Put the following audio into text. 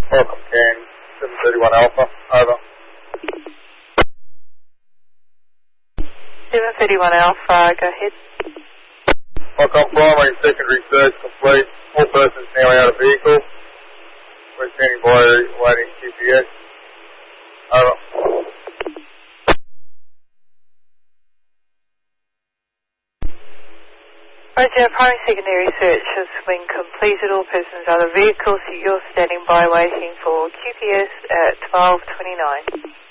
Welcome, King. 731 Alpha. Over. 731 Alpha, go ahead. Welcome, primary and secondary search complete. All persons now out of vehicle. We're standing by waiting GPS. Over. Roger, primary secondary search has been completed. All persons out of vehicles, so you're standing by waiting for QPS at 12:29.